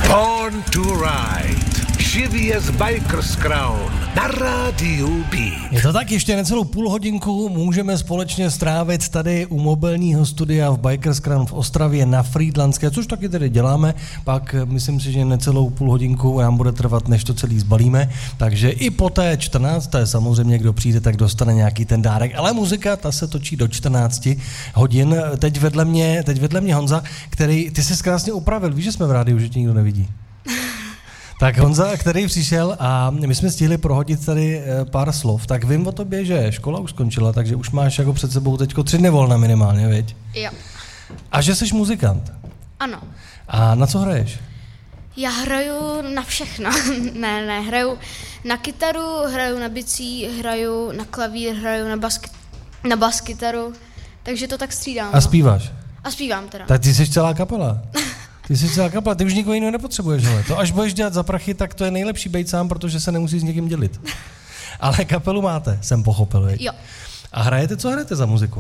Born to Ride. Živý z Bikers Crown na rádiu Beat. Je to tak, ještě necelou půl hodinku můžeme společně strávit tady u mobilního studia v Bikers Crown v Ostravě na Frýdlantské, což taky tedy děláme, pak myslím si, že necelou půl hodinku nám bude trvat, než to celý zbalíme, takže i po té 14. samozřejmě, kdo přijde, tak dostane nějaký ten dárek, ale muzika, ta se točí do 14 hodin. Teď vedle mě Honza, který, ty jsi krásně upravil, víš, že jsme v rádiu, že tě nikdo nevidí. Tak Honza, který přišel a my jsme stihli prohodit tady pár slov, tak vím o tobě, že škola už skončila, takže už máš jako před sebou teďko 3 dny volna minimálně, viď? Jo. A že jsi muzikant? Ano. A na co hraješ? Já hraju na všechno. ne, hraju na kytaru, hraju na bicí, hraju na klavír, hraju na baskytaru, takže to tak střídám. A zpíváš? A zpívám teda. Tak ty jsi celá kapela. Ty už nikoho jiného nepotřebuješ, hele. To až budeš dělat za prachy, tak to je nejlepší bejt sám, protože se nemusí s někým dělit. Ale kapelu máte, jsem pochopil, viď? Jo. A co hrajete za muziku?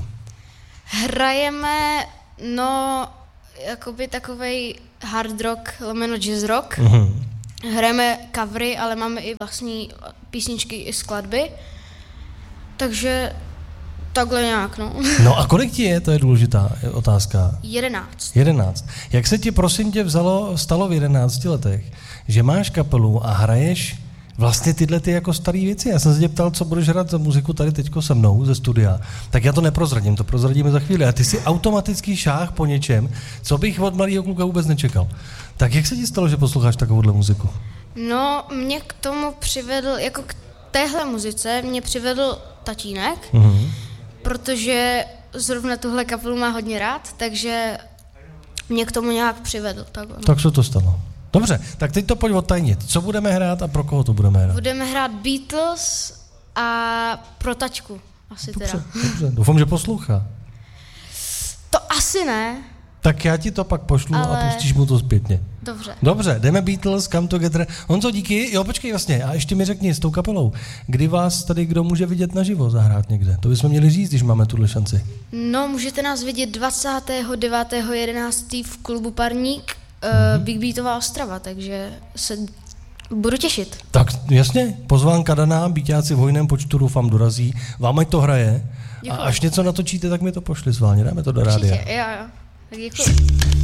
Hrajeme, jakoby takovej hard rock, lomeno jazz rock. Hrajeme covery, ale máme i vlastní písničky i skladby. Takže takhle nějak, no. No a kolik ti je, to je důležitá otázka. 11. 11. Jak se ti, prosím tě, stalo v 11 letech, že máš kapelu a hraješ vlastně tyhle ty jako staré věci? Já jsem se tě ptal, co budeš hrát za muziku tady teďko se mnou ze studia. Tak já to neprozradím, to prozradíme za chvíli. A ty si automatický šáh po něčem, co bych od malého kluka vůbec nečekal. Tak jak se ti stalo, že posloucháš takovouhle muziku? No, mě k tomu přivedl, jako k téhle muzice mě přivedl tatínek, protože zrovna tuhle kapelu má hodně rád, takže mě k tomu nějak přivedl. Tak se to stalo. Dobře, tak teď to pojď odtajnit. Co budeme hrát a pro koho to budeme hrát? Budeme hrát Beatles a pro tačku. Asi dobře, teda. Dobře, doufám, že poslouchá. To asi ne. Tak já ti to pak pošlu a pustíš mu to zpětně. Dobře, jdeme Beatles, Come Together. Honzo, díky. Jo, počkej vlastně. A ještě mi řekni s tou kapelou, kdy vás tady kdo může vidět naživo zahrát někde? To bychom měli říct, když máme tuhle šanci. No, můžete nás vidět 29.11. v klubu Parník, Big Beatová Ostrava, takže se budu těšit. Tak jasně, pozvánka daná, Beatáci v hojném počtu doufám dorazí. Vám ať to hraje. Děkuji. A až něco natočíte, tak mi to pošli s vámi, dáme to do rádia. Určitě, jo. Tak děkuji.